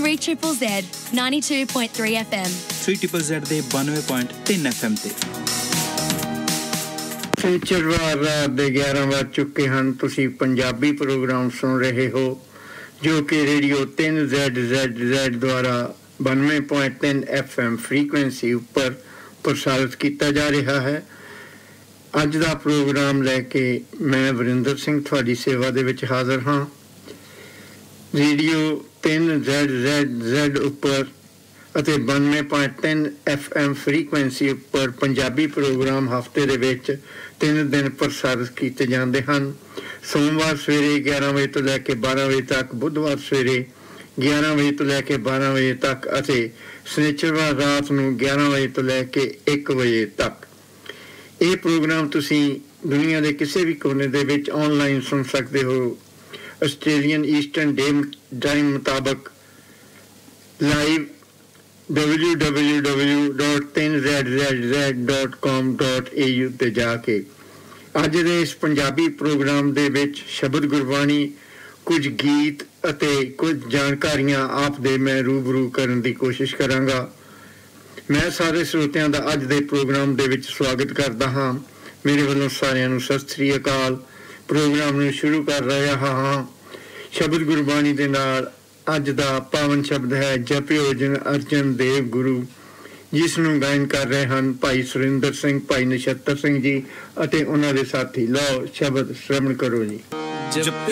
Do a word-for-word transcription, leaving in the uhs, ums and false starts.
three Z Z ninety-two point three F M three Z Z ਦੇ ninety point three F M ਤੇ ਸਨਿਚਰਵਾਰ ਰਾਤ ਦੇ ਗਿਆਰਾਂ ਵੱਜ ਚੁੱਕੇ ਹਨ। ਤੁਸੀਂ ਪੰਜਾਬੀ ਪ੍ਰੋਗਰਾਮ ਸੁਣ ਰਹੇ ਹੋ ਜੋ ਕਿ radio three Z Z Z ਦੁਆਰਾ ninety point three F M frequency ਉੱਪਰ ਪ੍ਰਸਾਰਿਤ ਕੀਤਾ ਜਾ ਰਿਹਾ ਹੈ। ਅੱਜ ਦਾ ਪ੍ਰੋਗਰਾਮ ਲੈ ਕੇ ਮੈਂ ਵਰਿੰਦਰ ਸਿੰਘ ਤੁਹਾਡੀ ਸੇਵਾ ਦੇ ਵਿੱਚ ਹਾਜ਼ਰ ਹਾਂ। Radio three Z Z Z ਉੱਪਰ ਅਤੇ ninety point three F M frequency ਉੱਪਰ ਪੰਜਾਬੀ ਪ੍ਰੋਗਰਾਮ ਹਫ਼ਤੇ ਦੇ ਵਿੱਚ ਤਿੰਨ ਦਿਨ ਪ੍ਰਸਾਰਿਤ ਕੀਤੇ ਜਾਂਦੇ ਹਨ। ਸੋਮਵਾਰ ਸਵੇਰੇ ਗਿਆਰਾਂ ਵਜੇ ਤੋਂ ਲੈ ਕੇ ਬਾਰਾਂ ਵਜੇ ਤੱਕ, ਬੁੱਧਵਾਰ ਸਵੇਰੇ ਗਿਆਰਾਂ ਵਜੇ ਤੋਂ ਲੈ ਕੇ ਬਾਰਾਂ ਵਜੇ ਤੱਕ ਅਤੇ ਸ਼ਨੀਚਰਵਾਰ ਰਾਤ ਨੂੰ ਗਿਆਰਾਂ ਵਜੇ ਤੋਂ ਲੈ ਕੇ ਇੱਕ ਵਜੇ ਤੱਕ। ਇਹ ਪ੍ਰੋਗਰਾਮ ਤੁਸੀਂ ਦੁਨੀਆ ਦੇ ਕਿਸੇ ਵੀ ਕੋਨੇ ਦੇ ਵਿੱਚ ਆਨਲਾਈਨ ਸੁਣ ਸਕਦੇ ਹੋ। ਆਸਟ੍ਰੇਲੀਅਨ ਈਸਟਰਨ ਡੇ ਟਾਈਮ ਮੁਤਾਬਕ live w w w dot three Z Z Z dot com dot a u ਤੇ ਜਾ ਕੇ। ਅੱਜ ਦੇ ਇਸ ਪੰਜਾਬੀ ਪ੍ਰੋਗਰਾਮ ਦੇ ਵਿੱਚ ਸ਼ਬਦ ਗੁਰਬਾਣੀ, ਕੁਝ ਗੀਤ ਅਤੇ ਕੁਝ ਜਾਣਕਾਰੀਆਂ ਆਪ ਦੇ ਮੈਂ ਰੂਬਰੂ ਕਰਨ ਦੀ ਕੋਸ਼ਿਸ਼ ਕਰਾਂਗਾ। ਮੈਂ ਸਾਰੇ ਸਰੋਤਿਆਂ ਦਾ ਅੱਜ ਦੇ ਪ੍ਰੋਗਰਾਮ ਦੇ ਵਿੱਚ ਸਵਾਗਤ ਕਰਦਾ ਹਾਂ। ਮੇਰੇ ਵੱਲੋਂ ਸਾਰਿਆਂ ਨੂੰ ਸਤਿ ਸ੍ਰੀ ਅਕਾਲ। ਪ੍ਰੋਗਰਾਮ ਨੂੰ ਸ਼ੁਰੂ ਕਰ ਰਿਹਾ ਹਾਂ ਸ਼ਬਦ ਗੁਰਬਾਣੀ ਦੇ ਨਾਲ। ਅੱਜ ਦਾ ਪਾਵਨ ਸ਼ਬਦ ਹੈ ਜਪਿਓ ਜਿਨ ਅਰਜਨ ਦੇਵ ਗੁਰੂ, ਜਿਸ ਨੂੰ ਗਾਇਨ ਕਰ ਰਹੇ ਹਨ ਭਾਈ ਸੁਰਿੰਦਰ ਸਿੰਘ, ਭਾਈ ਨਛੱਤਰ ਸਿੰਘ ਜੀ ਅਤੇ ਉਹਨਾਂ ਦੇ ਸਾਥੀ। ਲਓ ਸ਼ਬਦ ਸ਼੍ਰਵਣ ਕਰੋ ਜੀ।